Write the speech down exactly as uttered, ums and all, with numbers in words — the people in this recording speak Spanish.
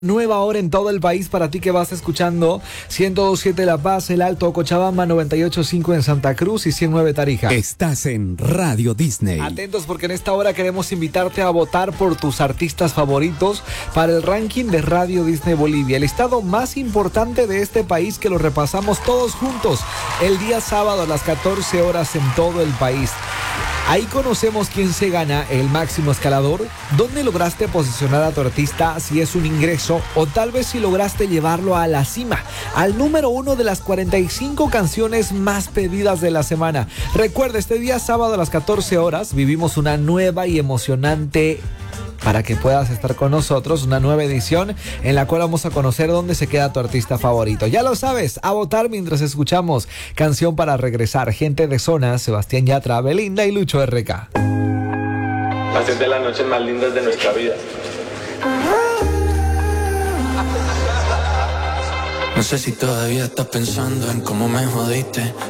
Nueva hora en todo el país para ti que vas escuchando ciento dos punto siete La Paz, El Alto, Cochabamba, noventa y ocho punto cinco en Santa Cruz y ciento nueve Tarija. Estás en Radio Disney. Atentos porque en esta hora queremos invitarte a votar por tus artistas favoritos para el ranking de Radio Disney Bolivia, el estado más importante de este país que lo repasamos todos juntos el día sábado a las catorce horas en todo el país. Ahí conocemos quién se gana el máximo escalador, dónde lograste posicionar a tu artista, si es un ingreso o tal vez si lograste llevarlo a la cima, al número uno de las cuarenta y cinco canciones más pedidas de la semana. Recuerda, este día sábado a las catorce horas vivimos una nueva y emocionante, para que puedas estar con nosotros, una nueva edición en la cual vamos a conocer dónde se queda tu artista favorito. Ya lo sabes, a votar mientras escuchamos Canción para Regresar, Gente de Zona, Sebastián Yatra, Belinda y Lucho R K. Hacer de las noches más lindas de nuestra vida. No sé si todavía estás pensando en cómo me jodiste.